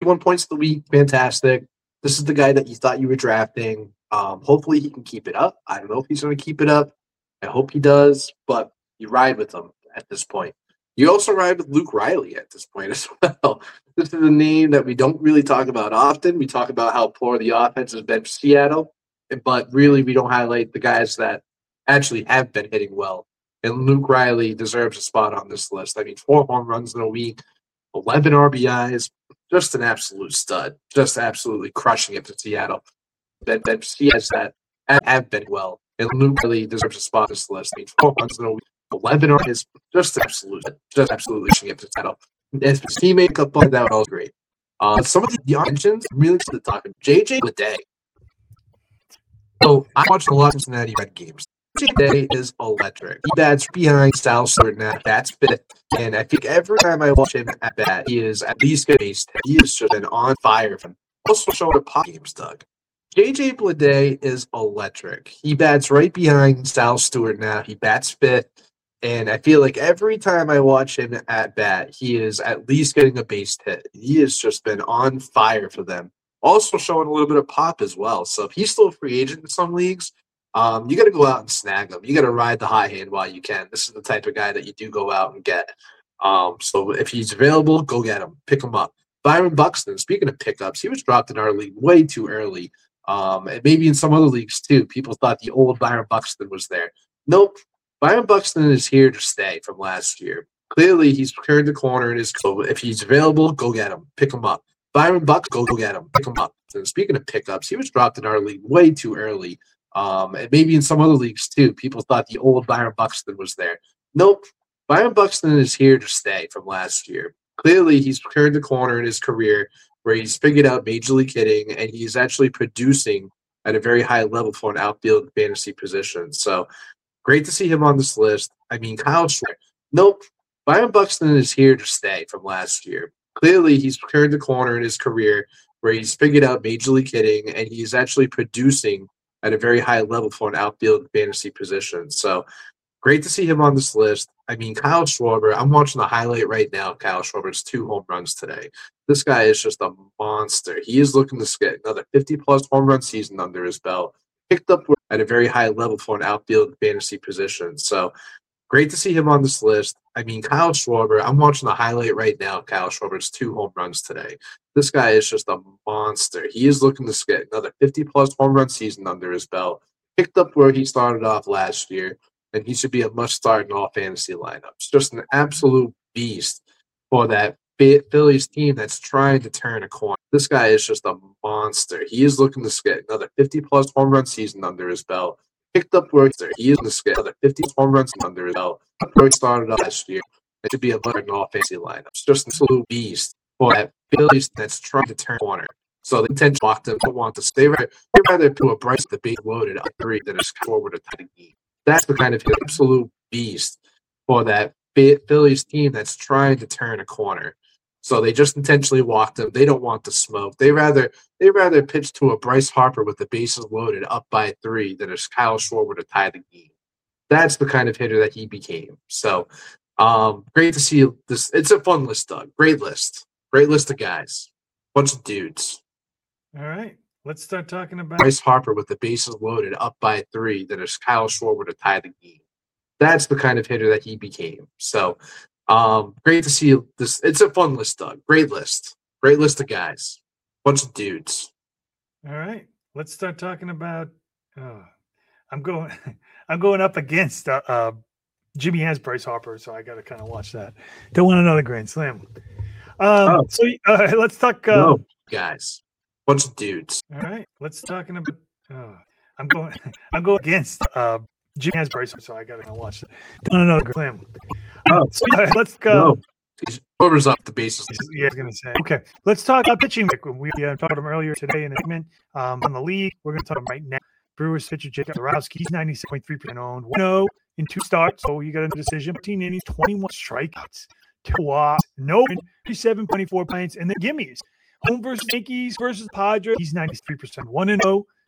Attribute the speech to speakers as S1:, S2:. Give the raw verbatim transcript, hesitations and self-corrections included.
S1: fifty-one points of the week. Fantastic. This is the guy that you thought you were drafting. Um, hopefully he can keep it up. I don't know if he's going to keep it up. I hope he does, but you ride with him at this point. You also ride with Luke Riley at this point as well. This is a name that we don't really talk about often. We talk about how poor the offense has been for Seattle, but really we don't highlight the guys that actually have been hitting well. And Luke Riley deserves a spot on this list. I mean, four home runs in a week, eleven R B Is, just an absolute stud, just absolutely crushing it for Seattle. That that he has that have been well, and Luke Riley deserves a spot on this list. I mean, four runs in a week, eleven R B Is, just absolute, just absolutely crushing it for Seattle. If his teammate up on that, was great. Uh, some of the, the mentions really to the top. J J Bleday. So I watched a lot of Cincinnati Red games. J J is electric. He bats behind Sal Stewart now. That's fifth. And I think every time I watch him at bat, he is at least getting base. He is just been on fire. From also showing the pop games, Doug. J J Bleday is electric. He bats right behind Sal Stewart now. He bats fifth. And I feel like every time I watch him at bat, he is at least getting a base hit. He has just been on fire for them. Also showing a little bit of pop as well. So if he's still a free agent in some leagues, Um, you got to go out and snag him. You got to ride the high hand while you can. This is the type of guy that you do go out and get. Um, so if he's available, go get him. Pick him up. Byron Buxton, speaking of pickups, he was dropped in our league way too early. Um, and maybe in some other leagues too. People thought the old Byron Buxton was there. Nope. Byron Buxton is here to stay from last year. Clearly, he's turned the corner in his so if he's available, go get him. Pick him up. Byron Buxton, go, go get him. Pick him up. And speaking of pickups, he was dropped in our league way too early. Um, and maybe in some other leagues too, people thought the old Byron Buxton was there. Nope. Byron Buxton is here to stay from last year. Clearly, he's turned the corner in his career where he's figured out Major League hitting, and he's actually producing at a very high level for an outfield fantasy position. So great to see him on this list. I mean, Kyle Schwarber. Nope. Byron Buxton is here to stay from last year. Clearly, he's turned the corner in his career where he's figured out Major League hitting, and he's actually producing at a very high level for an outfield fantasy position. So great to see him on this list. I mean, Kyle Schwarber, I'm watching the highlight right now. Kyle Schwarber's two home runs today. This guy is just a monster. He is looking to get another fifty-plus home run season under his belt. Picked up at a very high level for an outfield fantasy position. So great to see him on this list. I mean, Kyle Schwarber, I'm watching the highlight right now. Kyle Schwarber's two home runs today. This guy is just a monster. He is looking to get another fifty-plus home run season under his belt. Picked up where he started off last year, and he should be a must-start in all fantasy lineups. Just an absolute beast for that Phillies team that's trying to turn a corner. This guy is just a monster. He is looking to get another fifty-plus home run season under his belt. Picked up where he is going to get another fifty home runs under his belt. Where he started off last year, it should be a must-start in all fantasy lineups. Just an absolute beast for that Phillies that's trying to turn a corner. So they tend to walk them, don't want to stay right. They rather put a Bryce the base loaded up three than just forward to tie the game. That's the kind of absolute beast for that Phillies team that's trying to turn a corner. So they just intentionally walked them. They don't want the smoke. They rather they rather pitch to a Bryce Harper with the bases loaded up by three than a Kyle Schwarber to tie the game. That's the kind of hitter that he became. So um, great to see this. It's a fun list, Doug. Great list. Great list of guys. Bunch of dudes.
S2: All right. Let's start talking about
S1: Bryce Harper with the bases loaded up by three than a Kyle Schwarber to tie the game. That's the kind of hitter that he became. So um, great to see this. It's a fun list, Doug. Great list. Great list of guys. Bunch of dudes.
S2: All right. Let's start talking about uh, I'm going I'm going up against uh, uh, Jimmy has Bryce Harper, so I got to kind of watch that. Don't want another Grand Slam. Um, oh. So uh, let's talk uh,
S1: no, guys. Bunch of dudes.
S2: All right. Let's talking about uh, I'm going I'm going against uh, Jimmy has Bryce, so I got to kind of watch that. Don't want another Grand Slam.
S1: Oh.
S2: So, uh, let's go.
S1: No. Schwarber's up the bases.
S2: Yeah, I was going to say. Okay, let's talk about pitching. We uh, talked about him earlier today in the segment um, on the league. We're going to talk about him right now. Brewers pitcher Jacob Dorowski, he's ninety-six point three percent owned. one oh in two starts, so you got a decision. fifteen innings, twenty-one strikeouts, two walks, no win, thirty-seven point four pints, and then gimmies. Home versus Yankees versus Padres, he's ninety-three percent. one and oh